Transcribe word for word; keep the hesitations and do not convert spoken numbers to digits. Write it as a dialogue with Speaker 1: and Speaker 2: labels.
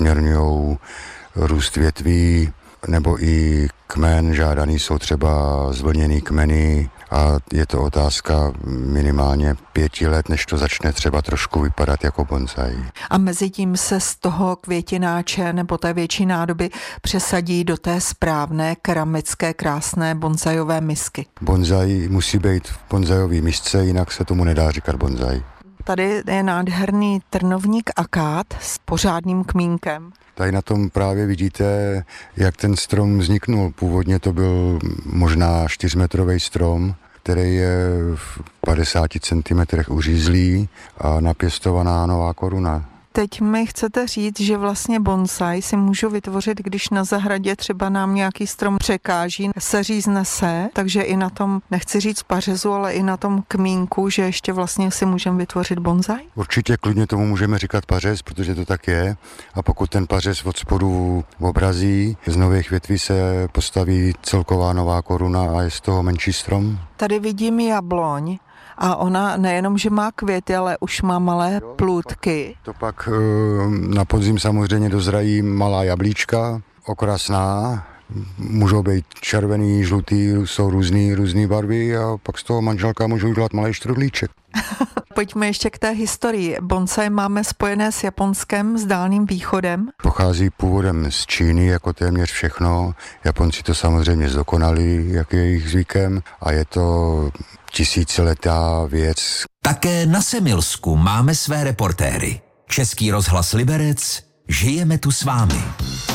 Speaker 1: usměrňují růst větví, nebo i kmen, žádaný jsou třeba zvlněný kmeny a je to otázka minimálně pěti let, než to začne třeba trošku vypadat jako bonzai.
Speaker 2: A mezi tím se z toho květináče nebo té větší nádoby přesadí do té správné keramické krásné bonzajové misky.
Speaker 1: Bonzai musí být v bonzajové misce, jinak se tomu nedá říkat bonzai.
Speaker 2: Tady je nádherný trnovník akád s pořádným kmínkem.
Speaker 1: Tady na tom právě vidíte, jak ten strom vzniknul. Původně to byl možná čtyřmetrový strom, který je v padesáti centimetrech uřízlý a napěstovaná nová koruna.
Speaker 2: Teď mi chcete říct, že vlastně bonsai si můžu vytvořit, když na zahradě třeba nám nějaký strom překáží, seřízne se, takže i na tom, nechci říct pařezu, ale i na tom kmínku, že ještě vlastně si můžeme vytvořit bonsai?
Speaker 1: Určitě klidně tomu můžeme říkat pařez, protože to tak je. A pokud ten pařez od spodu obrazí, z nových větví se postaví celková nová koruna a je z toho menší strom.
Speaker 2: Tady vidím jabloň. A ona nejenom, že má květy, ale už má malé plůdky.
Speaker 1: To pak na podzim samozřejmě dozrají malá jablíčka, okrasná, můžou být červený, žlutý, jsou různý, různý barvy a pak z toho manželka můžou udělat malý štrudlíček.
Speaker 2: Pojďme ještě k té historii. Bonsai máme spojené s Japonskem, s Dálným východem.
Speaker 1: Pochází původem z Číny, jako téměř všechno. Japonci to samozřejmě zdokonali, jak je jejich zvykem, a je to tisíciletá věc.
Speaker 3: Také na Semilsku máme své reportéry. Český rozhlas Liberec, žijeme tu s vámi.